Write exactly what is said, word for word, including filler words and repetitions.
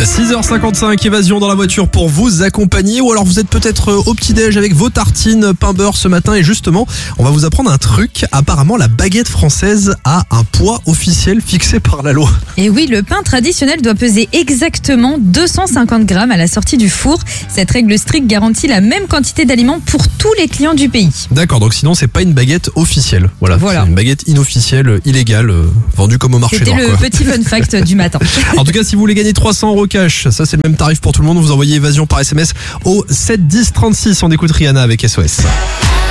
six heures cinquante-cinq, Évasion dans la voiture pour vous accompagner. Ou alors vous êtes peut-être au petit-déj avec vos tartines pain beurre ce matin. Et justement, on va vous apprendre un truc. Apparemment, la baguette française a un poids officiel fixé par la loi. Et oui, le pain traditionnel doit peser exactement deux cent cinquante grammes à la sortie du four. Cette règle stricte garantit la même quantité d'aliments pour tous les clients du pays. D'accord, donc sinon c'est pas une baguette officielle. Voilà, Voilà. C'est une baguette inofficielle, illégale, euh, vendue comme au marché C'était noir. le quoi. petit fun fact du matin. En tout cas, si vous voulez gagner trois cents euros cash, ça c'est le même tarif pour tout le monde. Vous envoyez Évasion par S M S au sept dix trente-six. On écoute Rihanna avec S O S.